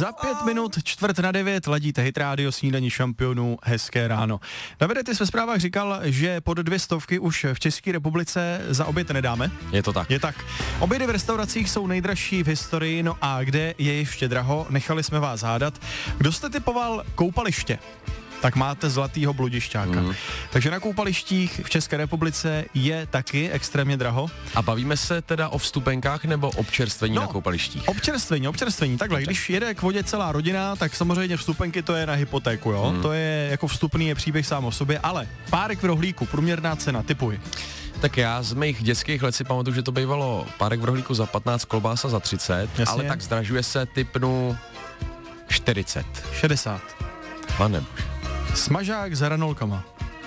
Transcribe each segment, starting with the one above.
Za 5 minut 8:45 ladíte Hit Radio, snídaní šampionů, hezké ráno. Davide, ty jsi ve zprávách říkal, že pod 200 už v České republice za oběd nedáme. Je to tak. Je tak. Obědy v restauracích jsou nejdražší v historii, no a kde je ještě draho, nechali jsme vás hádat. Kdo jste typoval koupaliště? Tak máte zlatýho bludišťáka. Takže na koupalištích v České republice je taky extrémně draho. A bavíme se teda o vstupenkách nebo občerstvení na koupalištích? Občerstvení. Takhle, když jede k vodě celá rodina, tak samozřejmě vstupenky to je na hypotéku, jo? To je jako vstupný je příběh sám o sobě, ale párek v rohlíku, průměrná cena, tipuj. Tak já z mých dětských let si pamatuju, že to bývalo párek v rohlíku za 15, klobása za 30, jasně. Ale tak zdražuje se, tipnu 40. 60. Panebože. Smažák s hranolkama.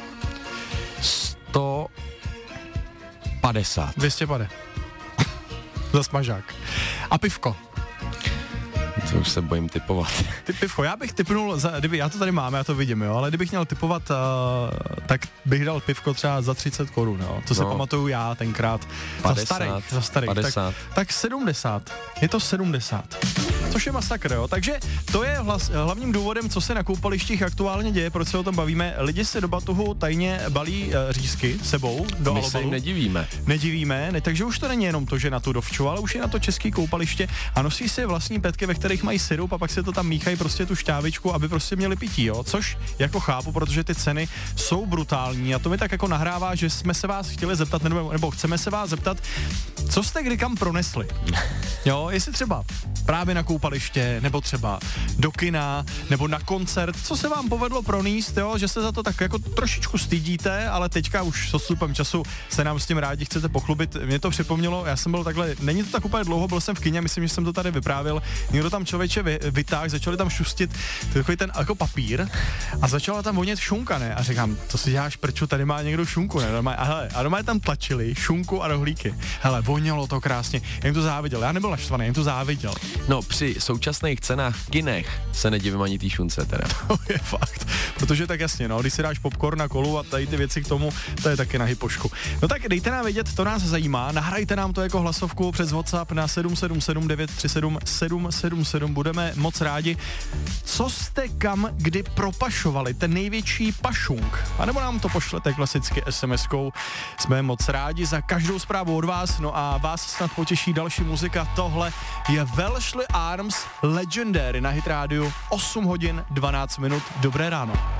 150. 250. Za smažák. A pivko. To už se bojím tipovat. Ty pivko, já bych tipnul, já to tady mám, já to vidím, jo, ale kdybych měl tipovat, tak bych dal pivko třeba za 30 korun, jo, to se pamatuju já tenkrát. 50, za starý. 50. Tak 70, je to 70. Což je masakr, jo, takže to je hlavním důvodem, co se na koupalištích aktuálně děje, proč se o tom bavíme. Lidi si do batohu tajně balí řízky sebou do alobalu. My se jim nedivíme. Takže už to není jenom to, že na tu dovču, ale už je na to český koupaliště a nosí si vlastní petky, ve kterých mají syrup a pak se to tam míchají prostě tu šťávičku, aby prostě měli pití, jo, což jako chápu, protože ty ceny jsou brutální a to mi tak jako nahrává, že jsme se vás chtěli zeptat, nebo chceme se vás zeptat, co jste kdy kam pronesli, jo, jestli třeba právě na koupaliště, nebo třeba do kina, nebo na koncert, co se vám povedlo pronést, jo, že se za to tak jako trošičku stydíte, ale teďka už s odstupem času se nám s tím rádi chcete pochlubit. Mě to připomnělo, já jsem byl takhle, není to tak úplně dlouho, byl jsem v kině, myslím, že jsem to tady vyprávěl, někdo tam člověče vytáhl, začali tam šustit takový ten jako papír a začala tam vonět šunka, ne? A říkám, to si děláš prču, tady má někdo šunku, ne? A normálně tam tlačili šunku a rohlíky. Hele, vonělo to krásně, já jim to záviděl, já nebyl naštvaný, jim to záviděl. No, při současných cenách v kinech se nedivím ani tý šunce teda. To je fakt, protože tak jasně, no, když si dáš popcorn na kolu a tady ty věci k tomu, to je taky na hypošku. No tak dejte nám vědět, to nás zajímá, nahrajte nám to jako hlasovku přes WhatsApp na 777 937 777, budeme moc rádi. Co jste kam kdy propašovali, ten největší pašunk? A nebo nám to pošlete klasicky SMS-kou, jsme moc rádi za každou zprávu od vás, no a vás snad potěší další muzika, tohle je Welshly Arms Legendary na Hit Radio, 8 hodin 12 minut, dobré ráno.